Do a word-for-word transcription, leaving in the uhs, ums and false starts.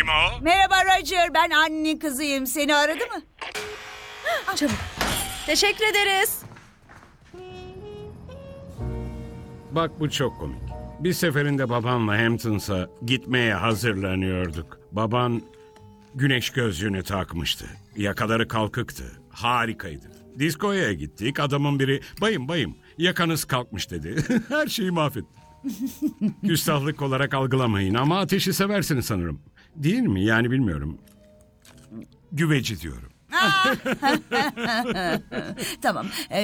Kim o? Merhaba Roger, ben annenin kızıyım. Seni aradı mı? Çabuk. Teşekkür ederiz. Bak bu çok komik. Bir seferinde babanla Hamptons'a gitmeye hazırlanıyorduk. Baban güneş gözlüğünü takmıştı. Yakaları kalkıktı. Harikaydı. Diskoya gittik. Adamın biri bayım bayım yakanız kalkmış dedi. Her şeyi mahvetti. Küstahlık olarak algılamayın ama ateşi seversiniz sanırım. Değil mi? Yani bilmiyorum. Güveci diyorum. Tamam.